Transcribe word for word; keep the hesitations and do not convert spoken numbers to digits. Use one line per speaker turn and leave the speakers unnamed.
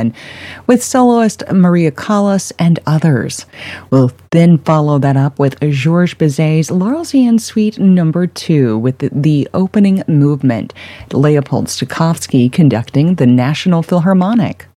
one with soloist Maria Callas and others. We'll then follow that up with Georges Bizet's L'Arlésienne Suite Number Two with the, the opening movement. Leopold Stokowski conducting the National Philharmonic.